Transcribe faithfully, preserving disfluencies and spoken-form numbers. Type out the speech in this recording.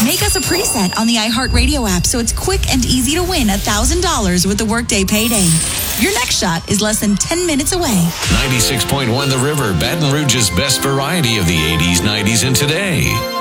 Make us a preset on the iHeartRadio app so it's quick and easy to win one thousand dollars with the Workday Payday. Your next shot is less than ten minutes away. ninety-six point one The River, Baton Rouge's best variety of the eighties, nineties, and today.